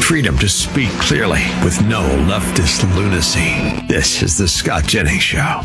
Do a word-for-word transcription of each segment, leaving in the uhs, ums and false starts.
freedom to speak clearly with no leftist lunacy. This is the Scott Jennings Show.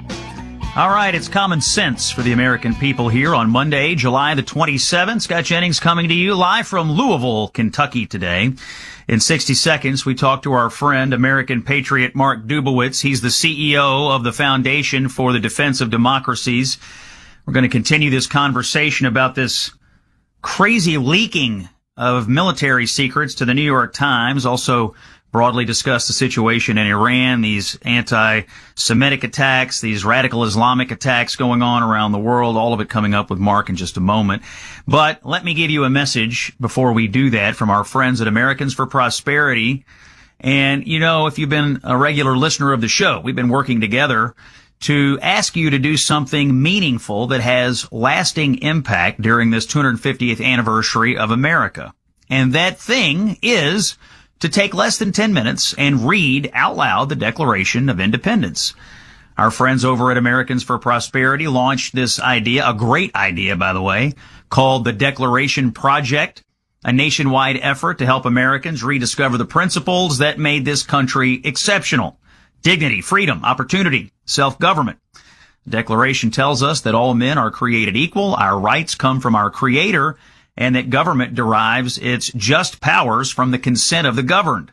All right, it's common sense for the American people here on Monday, July the twenty-seventh. Scott Jennings coming to you live from Louisville, Kentucky today. In sixty seconds, we talk to our friend, American patriot Mark Dubowitz. He's the C E O of the Foundation for the Defense of Democracies. We're going to continue this conversation about this crazy leaking of military secrets to the New York Times. Also broadly discuss the situation in Iran, these anti-Semitic attacks, these radical Islamic attacks going on around the world, all of it coming up with Mark in just a moment. But let me give you a message before we do that from our friends at Americans for Prosperity. And, you know, if you've been a regular listener of the show, we've been working together to ask you to do something meaningful that has lasting impact during this two hundred fiftieth anniversary of America. And that thing is to take less than ten minutes and read out loud the Declaration of Independence. Our friends over at Americans for Prosperity launched this idea, a great idea, by the way, called the Declaration Project, a nationwide effort to help Americans rediscover the principles that made this country exceptional. Dignity, freedom, opportunity, self-government. The Declaration tells us that all men are created equal, our rights come from our Creator, and that government derives its just powers from the consent of the governed.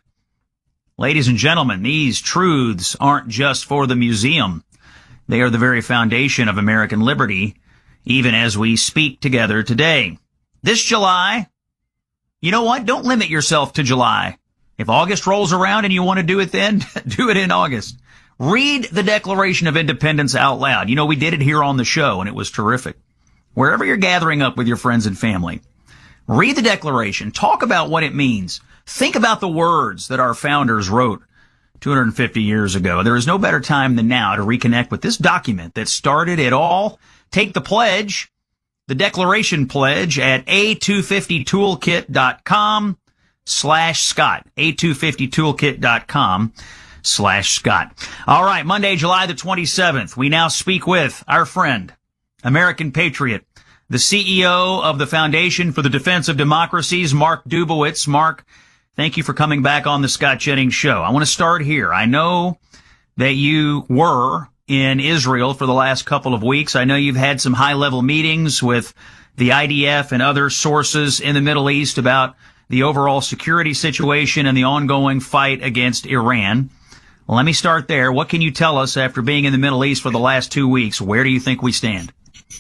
Ladies and gentlemen, these truths aren't just for the museum. They are the very foundation of American liberty, even as we speak together today. This July, you know what? Don't limit yourself to July. If August rolls around and you want to do it then, do it in August. Read the Declaration of Independence out loud. You know, we did it here on the show, and it was terrific. Wherever you're gathering up with your friends and family, read the Declaration. Talk about what it means. Think about the words that our founders wrote two hundred fifty years ago. There is no better time than now to reconnect with this document that started it all. Take the pledge, the Declaration Pledge, at a two fifty toolkit dot com slash Scott. a two fifty toolkit dot com slash Scott. All right, Monday, July the twenty-seventh, we now speak with our friend, American patriot, the C E O of the Foundation for the Defense of Democracies, Mark Dubowitz. Mark, thank you for coming back on the Scott Jennings Show. I want to start here. I know that you were in Israel for the last couple of weeks. I know you've had some high-level meetings with the I D F and other sources in the Middle East about the overall security situation and the ongoing fight against Iran. Well, let me start there. What can you tell us after being in the Middle East for the last two weeks? Where do you think we stand?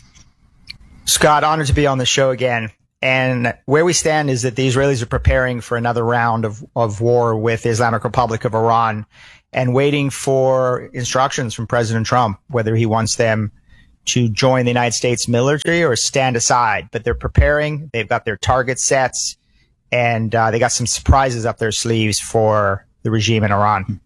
Scott, honored to be on the show again. And where we stand is that the Israelis are preparing for another round of, of war with the Islamic Republic of Iran and waiting for instructions from President Trump, whether he wants them to join the United States military or stand aside. But they're preparing. They've got their target sets, and uh, they got some surprises up their sleeves for the regime in Iran.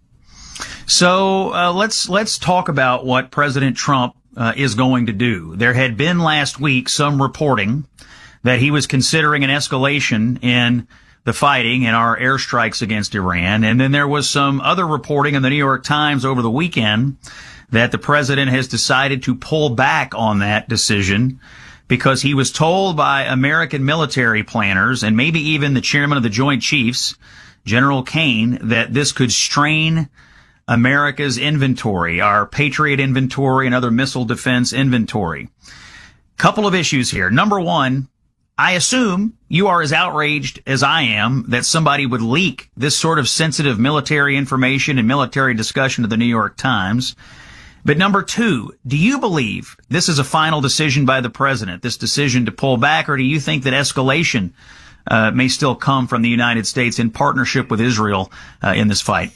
So uh, let's let's talk about what President Trump Uh, is going to do. There had been last week some reporting that he was considering an escalation in the fighting and our airstrikes against Iran. And then there was some other reporting in the New York Times over the weekend that the president has decided to pull back on that decision because he was told by American military planners and maybe even the chairman of the Joint Chiefs, General Kane, that this could strain America's inventory, our Patriot inventory and other missile defense inventory. Couple of issues here. Number one, I assume you are as outraged as I am that somebody would leak this sort of sensitive military information and military discussion to the New York Times. But number two, do you believe this is a final decision by the president, this decision to pull back, or do you think that escalation uh, may still come from the United States in partnership with Israel uh, in this fight?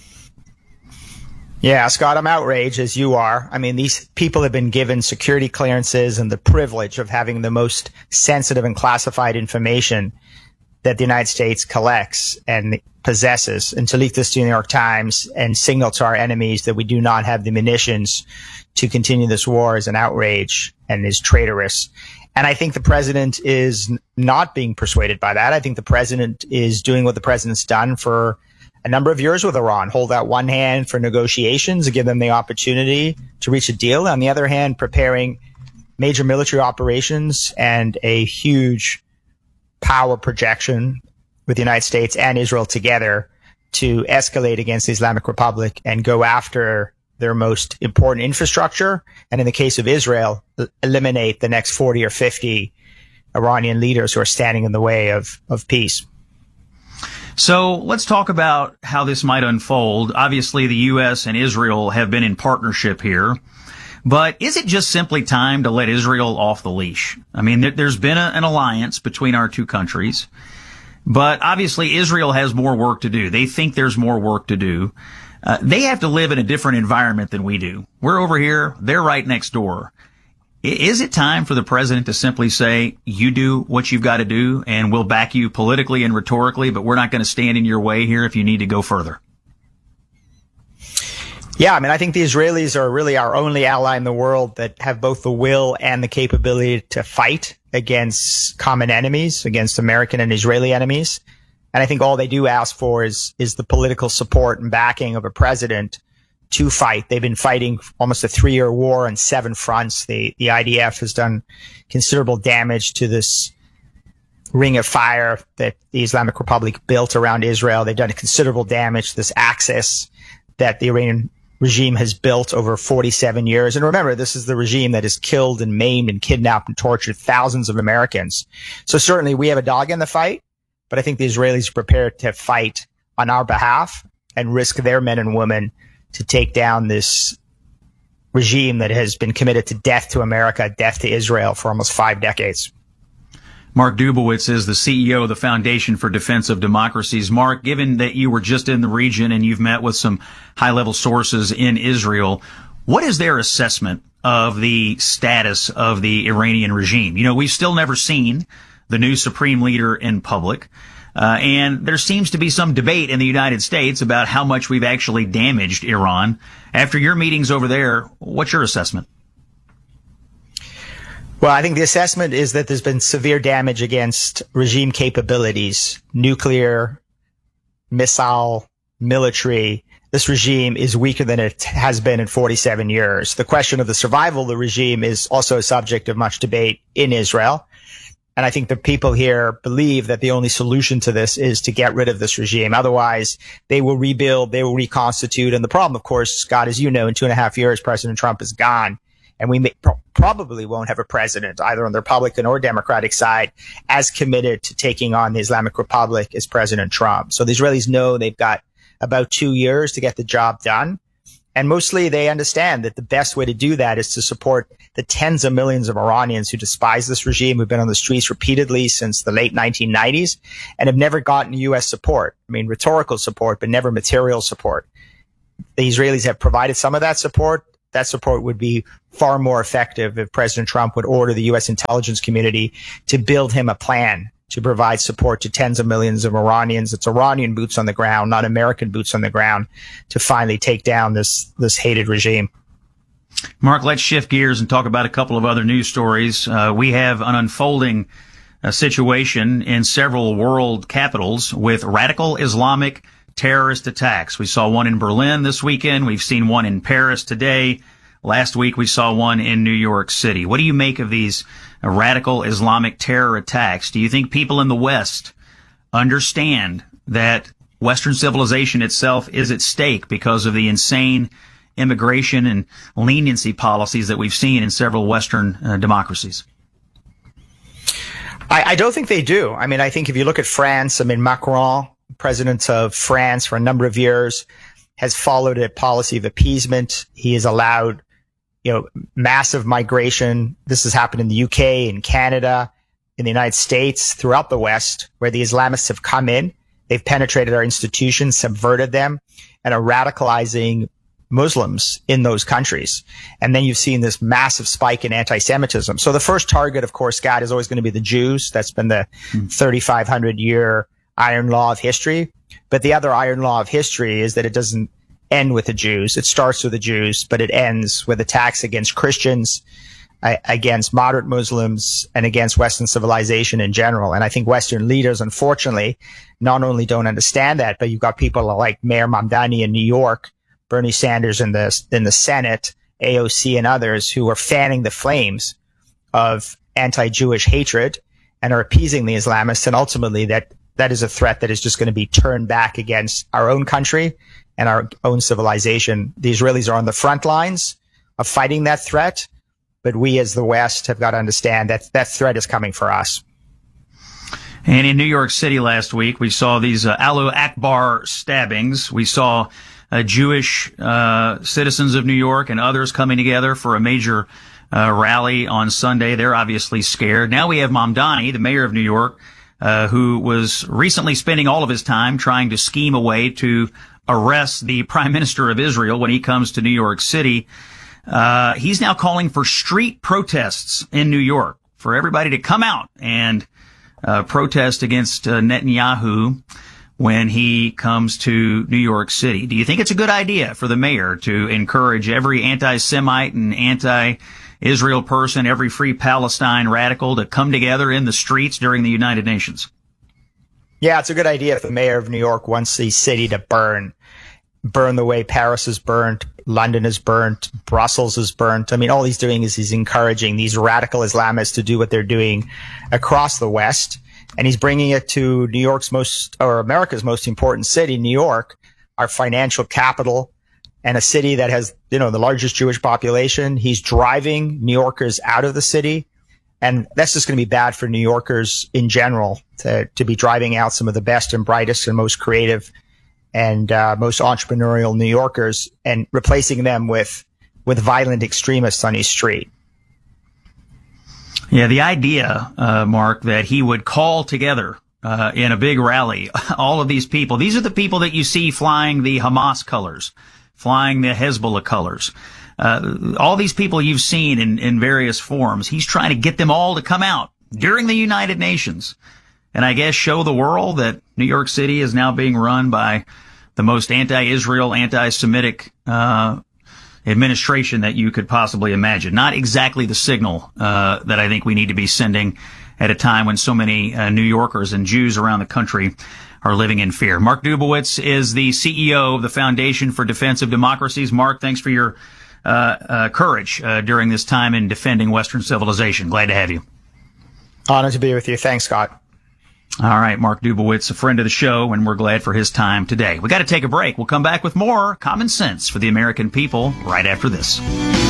Yeah, Scott, I'm outraged, as you are. I mean, these people have been given security clearances and the privilege of having the most sensitive and classified information that the United States collects and possesses, and to leak this to the New York Times and signal to our enemies that we do not have the munitions to continue this war is an outrage and is traitorous. And I think the president is not being persuaded by that. I think the president is doing what the president's done for a number of years with Iran, hold out one hand for negotiations and give them the opportunity to reach a deal. On the other hand, preparing major military operations and a huge power projection with the United States and Israel together to escalate against the Islamic Republic and go after their most important infrastructure. And in the case of Israel, eliminate the next forty or fifty Iranian leaders who are standing in the way of, of peace. So let's talk about how this might unfold. Obviously, the U S and Israel have been in partnership here. But is it just simply time to let Israel off the leash? I mean, there, there's been a, an alliance between our two countries. But obviously, Israel has more work to do. They think there's more work to do. Uh, they have to live in a different environment than we do. We're over here. They're right next door. Is it time for the president to simply say, you do what you've got to do, and we'll back you politically and rhetorically, but we're not going to stand in your way here if you need to go further? Yeah, I mean, I think the Israelis are really our only ally in the world that have both the will and the capability to fight against common enemies, against American and Israeli enemies. And I think all they do ask for is, is the political support and backing of a president to fight. They've been fighting almost a three-year war on seven fronts. The, the I D F has done considerable damage to this ring of fire that the Islamic Republic built around Israel. They've done considerable damage to this axis that the Iranian regime has built over forty-seven years. And remember, this is the regime that has killed and maimed and kidnapped and tortured thousands of Americans. So certainly we have a dog in the fight, but I think the Israelis are prepared to fight on our behalf and risk their men and women to take down this regime that has been committed to death to America, death to Israel for almost five decades. Mark Dubowitz is the C E O of the Foundation for Defense of Democracies. Mark, given that you were just in the region and you've met with some high-level sources in Israel, what is their assessment of the status of the Iranian regime? You know, we've still never seen the new supreme leader in public. Uh, and there seems to be some debate in the United States about how much we've actually damaged Iran. After your meetings over there, what's your assessment? Well, I think the assessment is that there's been severe damage against regime capabilities, nuclear, missile, military. This regime is weaker than it has been in forty-seven years. The question of the survival of the regime is also a subject of much debate in Israel. And I think the people here believe that the only solution to this is to get rid of this regime. Otherwise, they will rebuild, they will reconstitute. And the problem, of course, Scott, as you know, in two and a half years, President Trump is gone. And we may, pro- probably won't have a president, either on the Republican or Democratic side, as committed to taking on the Islamic Republic as President Trump. So the Israelis know they've got about two years to get the job done. And mostly they understand that the best way to do that is to support the tens of millions of Iranians who despise this regime, who've been on the streets repeatedly since the late nineteen nineties and have never gotten U S support. I mean, rhetorical support, but never material support. The Israelis have provided some of that support. That support would be far more effective if President Trump would order the U S intelligence community to build him a plan to provide support to tens of millions of Iranians. It's Iranian boots on the ground, not American boots on the ground, to finally take down this, this hated regime. Mark, let's shift gears and talk about a couple of other news stories. Uh, we have an unfolding uh, situation in several world capitals with radical Islamic terrorist attacks. We saw one in Berlin this weekend. We've seen one in Paris today. Last week, we saw one in New York City. What do you make of these uh, radical Islamic terror attacks? Do you think people in the West understand that Western civilization itself is at stake because of the insane immigration and leniency policies that we've seen in several Western uh, democracies? I, I don't think they do. I mean, I think if you look at France, I mean, Macron, president of France for a number of years, has followed a policy of appeasement. He has allowed, you know, massive migration. This has happened in the U K, in Canada, in the United States, throughout the West, where the Islamists have come in. They've penetrated our institutions, subverted them, and are radicalizing Muslims in those countries. And then you've seen this massive spike in anti-Semitism. So the first target, of course, Scott, is always going to be the Jews. That's been the mm. thirty-five hundred year iron law of history. But the other iron law of history is that it doesn't end with the Jews. It starts with the Jews, but it ends with attacks against Christians, uh, against moderate Muslims, and against Western civilization in general. And I think Western leaders, unfortunately, not only don't understand that, but you've got people like Mayor Mamdani in New York, Bernie Sanders in the, in the Senate, A O C and others who are fanning the flames of anti-Jewish hatred and are appeasing the Islamists. And ultimately that that is a threat that is just going to be turned back against our own country and our own civilization. The Israelis are on the front lines of fighting that threat, but we as the West have got to understand that that threat is coming for us. And in New York City last week, we saw these uh, Alu Akbar stabbings. We saw uh, Jewish uh, citizens of New York and others coming together for a major uh, rally on Sunday. They're obviously scared. Now we have Mamdani, the mayor of New York, uh, who was recently spending all of his time trying to scheme a way to arrest the prime minister of Israel when he comes to New York City. Uh, he's now calling for street protests in New York for everybody to come out and Uh, protest against uh, Netanyahu when he comes to New York City. Do you think it's a good idea for the mayor to encourage every anti-Semite and anti-Israel person, every free Palestine radical to come together in the streets during the United Nations? Yeah, it's a good idea if the mayor of New York wants the city to burn. Burn the way Paris is burnt, London is burnt, Brussels is burnt. I mean, all he's doing is he's encouraging these radical Islamists to do what they're doing across the West. And he's bringing it to New York's most, or America's most important city, New York, our financial capital, and a city that has, you know, the largest Jewish population. He's driving New Yorkers out of the city. And that's just going to be bad for New Yorkers in general to, to be driving out some of the best and brightest and most creative and uh, most entrepreneurial New Yorkers and replacing them with with violent extremists on his street. Yeah, the idea, uh, Mark, that he would call together uh, in a big rally all of these people. These are the people that you see flying the Hamas colors, flying the Hezbollah colors. Uh, all these people you've seen in, in various forms. He's trying to get them all to come out during the United Nations. And I guess show the world that New York City is now being run by the most anti-Israel, anti-Semitic uh administration that you could possibly imagine. Not exactly the signal uh that I think we need to be sending at a time when so many uh, New Yorkers and Jews around the country are living in fear. Mark Dubowitz is the C E O of the Foundation for Defense of Democracies. Mark, thanks for your uh, uh courage uh, during this time in defending Western civilization. Glad to have you. Honored to be with you. Thanks, Scott. All right, Mark Dubowitz, a friend of the show, and we're glad for his time today. We got to take a break. We'll come back with more Common Sense for the American people right after this.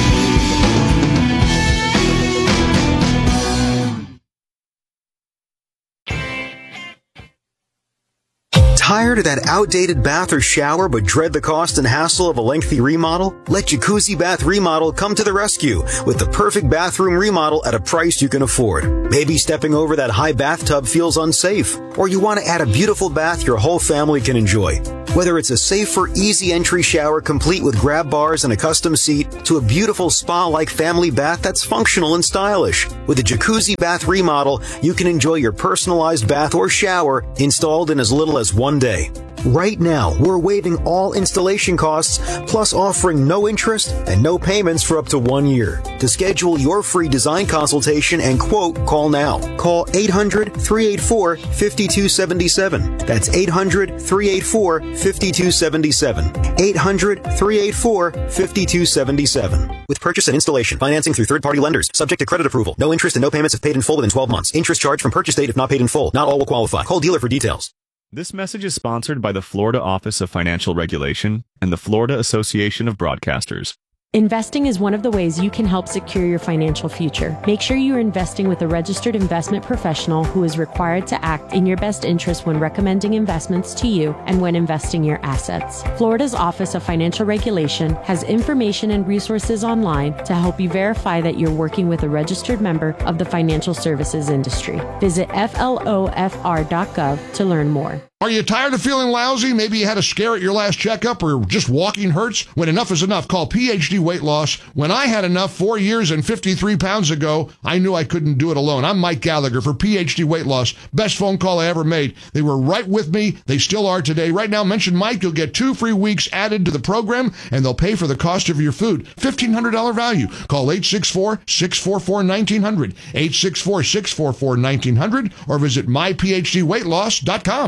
Tired of that outdated bath or shower but dread the cost and hassle of a lengthy remodel? Let Jacuzzi Bath Remodel come to the rescue with the perfect bathroom remodel at a price you can afford. Maybe stepping over that high bathtub feels unsafe, or you want to add a beautiful bath your whole family can enjoy. Whether it's a safer, easy entry shower complete with grab bars and a custom seat to a beautiful spa-like family bath that's functional and stylish. With a Jacuzzi Bath Remodel, you can enjoy your personalized bath or shower installed in as little as one day. Right now, we're waiving all installation costs, plus offering no interest and no payments for up to one year. To schedule your free design consultation and quote, call now. Call eight hundred, three eight four, five two seven seven. That's eight hundred, three eight four, five two seven seven. eight hundred, three eight four, five two seven seven. With purchase and installation, financing through third-party lenders, subject to credit approval. No interest and no payments if paid in full within twelve months. Interest charged from purchase date if not paid in full. Not all will qualify. Call dealer for details. This message is sponsored by the Florida Office of Financial Regulation and the Florida Association of Broadcasters. Investing is one of the ways you can help secure your financial future. Make sure you are investing with a registered investment professional who is required to act in your best interest when recommending investments to you and when investing your assets. Florida's Office of Financial Regulation has information and resources online to help you verify that you're working with a registered member of the financial services industry. Visit F L O F R dot gov to learn more. Are you tired of feeling lousy? Maybe you had a scare at your last checkup or just walking hurts? When enough is enough, call P H D Weight Loss. When I had enough four years and fifty-three pounds ago, I knew I couldn't do it alone. I'm Mike Gallagher for P H D Weight Loss. Best phone call I ever made. They were right with me. They still are today. Right now, mention Mike. You'll get two free weeks added to the program, and they'll pay for the cost of your food. fifteen hundred dollars value. Call eight six four, six four four, one nine zero zero, eight six four, six four four, one nine zero zero, or visit my p h d weight loss dot com. Hi, I'm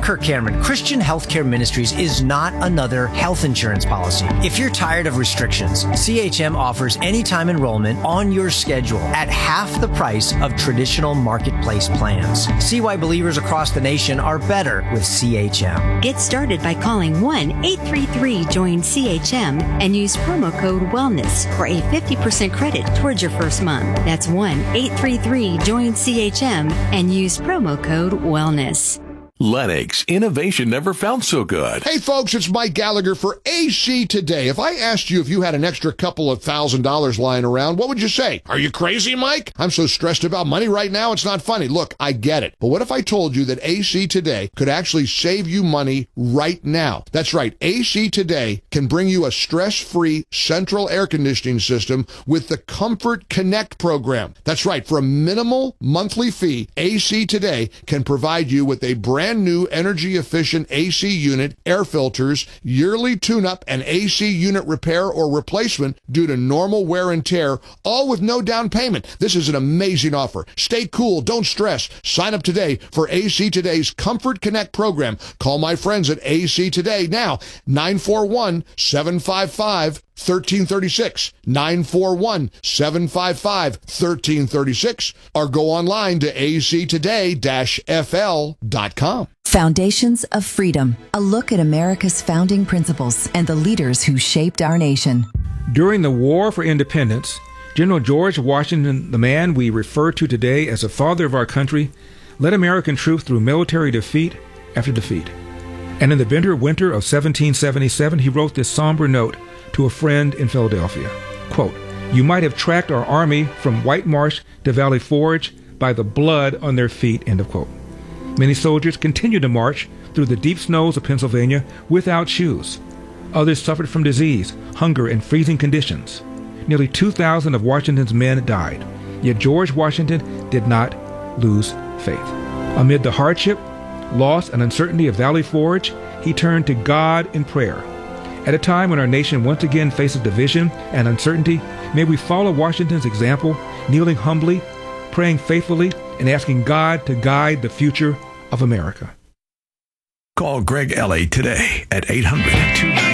I'm Kirk Cameron. Christian Healthcare Ministries is not another health insurance policy. If you're tired of restrictions, C H M offers anytime enrollment on your schedule at half the price of traditional marketplace plans. See why believers across the nation are better with C H M. Get started by calling one eight three three join C H M and use promo code WELLNESS for a fifty percent credit towards your first month. That's one eight three three join C H M and use promo code WELLNESS. Lennox, innovation never felt so good. Hey folks, it's Mike Gallagher for A C Today. If I asked you if you had an extra couple of thousand dollars lying around, what would you say? Are you crazy, Mike? I'm so stressed about money right now, it's not funny. Look, I get it. But what if I told you that A C Today could actually save you money right now? That's right. A C Today can bring you a stress-free central air conditioning system with the Comfort Connect program. That's right. For a minimal monthly fee, A C Today can provide you with a brand new energy-efficient A C unit, air filters, yearly tune-up, and A C unit repair or replacement due to normal wear and tear, all with no down payment. This is an amazing offer. Stay cool. Don't stress. Sign up today for A C Today's Comfort Connect program. Call my friends at A C Today now, nine four one, seven five five, one three three six, nine four one, seven five five, one three three six, or go online to a c today dash f l dot com. Foundations of Freedom, a look at America's founding principles and the leaders who shaped our nation. During the War for Independence, General George Washington, the man we refer to today as the father of our country, led American troops through military defeat after defeat. And in the bitter winter of seventeen seventy-seven, he wrote this somber note to a friend in Philadelphia. Quote, "You might have tracked our army from White Marsh to Valley Forge by the blood on their feet," end of quote. Many soldiers continued to march through the deep snows of Pennsylvania without shoes. Others suffered from disease, hunger, and freezing conditions. Nearly two thousand of Washington's men died. Yet George Washington did not lose faith. Amid the hardship, loss, and uncertainty of Valley Forge, he turned to God in prayer. At a time when our nation once again faces division and uncertainty, may we follow Washington's example, kneeling humbly, praying faithfully, and asking God to guide the future of America. Call Greg Ellie today at eight hundred, two ninety